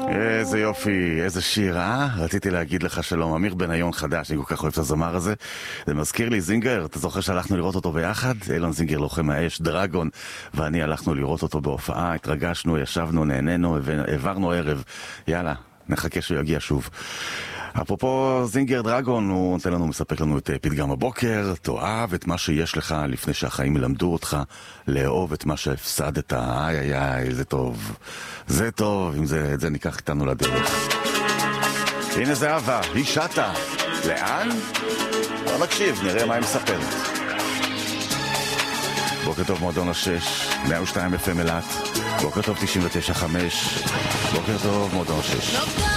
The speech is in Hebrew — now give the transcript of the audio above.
איזה יופי, איזה שיר, רציתי להגיד לך שלום, אמיר בניון חדש, אני כל כך אוהב את הזמר הזה. זה מזכיר לי זינגר, אתה זוכר שהלכנו לראות אותו ביחד? אילון זינגר, לוחם האש, דרגון, ואני הלכנו לראות אותו בהופעה, התרגשנו, ישבנו, נהנינו, העברנו ערב. יאללה, נחכה שהוא יגיע שוב. אפרופו זינגר דרגון, הוא נותן לנו, מספק לנו את פתגם הבוקר. תאהב את מה שיש לך לפני שהחיים ילמדו אותך לאהוב את מה שהפסדת. איי, זה טוב, זה טוב, אם זה, את זה ניקח איתנו לדרך. הנה זה אהבה, היא שטה. לאן? לא נקשיב, נראה מה היא מספרת. בוקר טוב מועדון השש, 102 FM אלת, בוקר טוב 99.5, בוקר טוב מועדון השש.